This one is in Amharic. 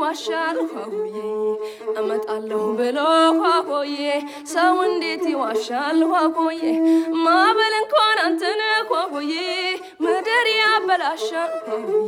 ይዋሻል ሆዬ አመጣለሁ ብሎ ሆዬ ሰው እንዴት ይዋሻል ሆዬ ማበል እንኳን አንተነ ሆዬ ምድር ያበላሻል